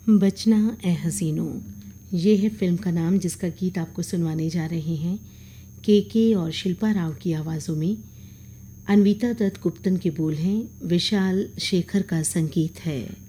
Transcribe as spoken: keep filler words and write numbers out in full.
बचना ए हसीनों, ये है फिल्म का नाम जिसका गीत आपको सुनवाने जा रहे हैं के के और शिल्पा राव की आवाज़ों में। अनविता दत्त गुप्तन के बोल हैं, विशाल शेखर का संगीत है।